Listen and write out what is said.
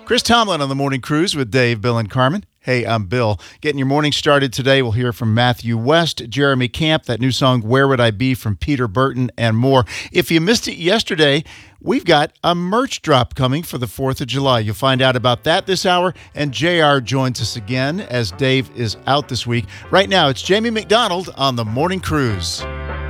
Chris Tomlin on the Morning Cruise with Dave, Bill, and Carmen. Hey, I'm Bill. Getting your morning started today, we'll hear from Matthew West, Jeremy Camp, that new song, Where Would I Be, from Peter Burton, and more. If you missed it yesterday, we've got a merch drop coming for the 4th of July. You'll find out about that this hour, and JR joins us again as Dave is out this week. Right now, it's Jamie McDonald on the Morning Cruise.